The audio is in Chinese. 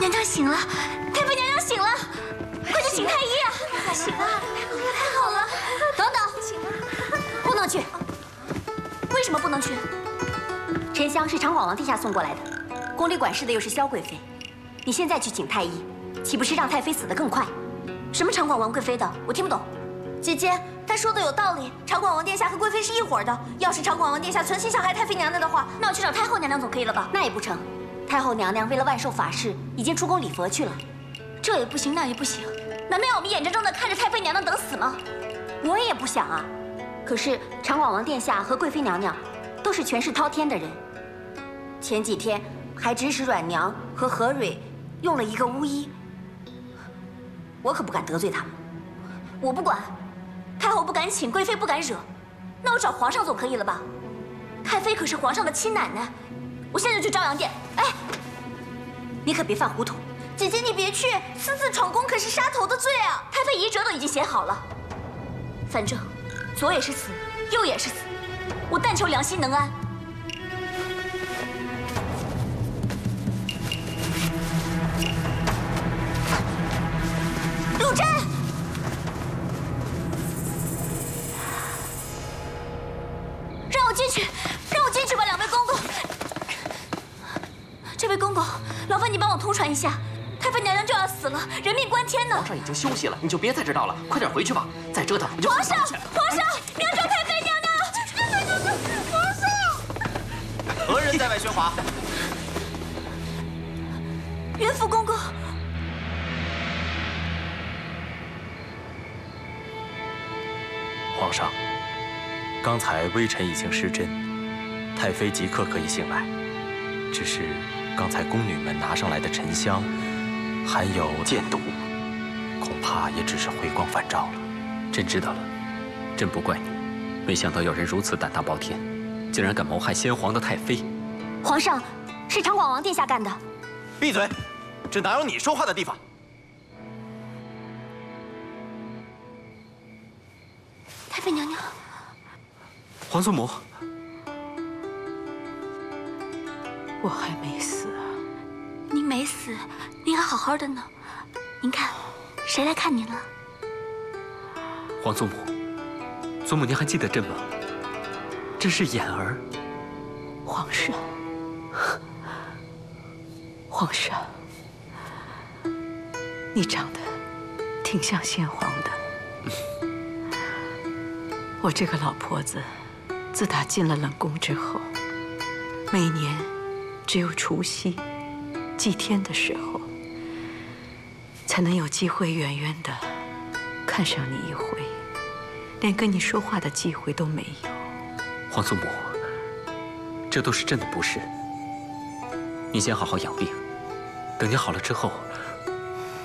娘娘醒了，太妃娘娘醒了，快去请太医啊！醒了，太好了！等等，醒了，不能去。为什么不能去？沉香是长广王殿下送过来的，宫里管事的又是萧贵妃，你现在去请太医，岂不是让太妃死得更快？什么长广王贵妃的，我听不懂。姐姐，她说的有道理，长广王殿下和贵妃是一伙的。要是长广王殿下存心想害太妃娘娘的话，那我去找太后娘娘总可以了吧？那也不成，太后娘娘为了万寿法事，已经出宫礼佛去了。这也不行，那也不行，难道要我们眼睁睁地看着太妃娘娘等死吗？我也不想啊。可是长广王殿下和贵妃娘娘都是权势滔天的人，前几天还指使阮娘和何蕊用了一个巫医，我可不敢得罪他们。我不管。太后不敢请，贵妃不敢惹，那我找皇上总可以了吧？太妃可是皇上的亲奶奶，我现在就去昭阳殿。哎，你可别犯糊涂！姐姐你别去，私自闯宫可是杀头的罪啊！太妃遗折都已经写好了，反正左也是死，右也是死，我但求良心能安。陆贞。让我进去吧，两位公公。这位公公，劳烦你帮我通传一下，太妃娘娘就要死了，人命关天呢。 皇上已经休息了，你就别再这闹了，快点回去吧。再折腾你就皇上，你要找太妃娘娘！皇上， 何人在外喧哗？ 元福公公。 皇上。刚才微臣已经施针，太妃即刻可以醒来。只是刚才宫女们拿上来的沉香含有箭毒，恐怕也只是回光返照了。 朕知道了，朕不怪你。没想到有人如此胆大包天，竟然敢谋害先皇的太妃。 皇上，是长广王殿下干的。 闭嘴！这哪有你说话的地方？ 太妃娘娘。 皇祖母， 我还没死啊！ 您没死，您还好好的呢。您看，谁来看您了？ 皇祖母，祖母您还记得朕吗？朕是眼儿。 皇上，皇上，你长得挺像先皇的。我这个老婆子。自打进了冷宫之后，每年只有除夕、祭天的时候，才能有机会远远的看上你一回，连跟你说话的机会都没有。 皇祖母，这都是朕的不是。你先好好养病，等你好了之后，